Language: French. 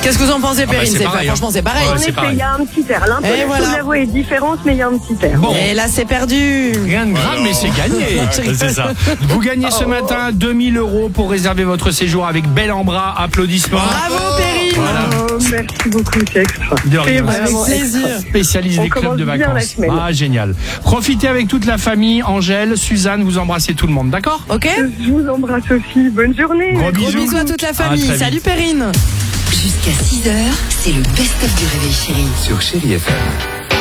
Qu'est-ce que vous en pensez, Perrine? c'est pareil, franchement, c'est pareil. Ouais, En c'est effet, pareil. il y a un petit air. L'intonation voilà. de la voix est différente, mais il y a un petit air. Bon. Et là, c'est perdu. Rien de grave, mais c'est gagné. C'est ça. Vous gagnez ce matin 2000 € pour réserver votre séjour avec Bel en Bras. Applaudissements. Bravo, Perrine. Oh, merci beaucoup, c'est extra. De rien. C'est Avec vraiment plaisir. extra. Spécialiste On des clubs commence de bien la vacances. semaine. Ah, génial. Profitez avec toute la famille. Angèle, Suzanne, vous embrassez tout le monde, d'accord? Ok? Je vous embrasse aussi. Bonne journée. Gros Gros bisous à toute la famille. très vite. Salut, Perrine. Jusqu'à 6h, c'est le best-of du Réveil Chéri. Sur Chéri FM.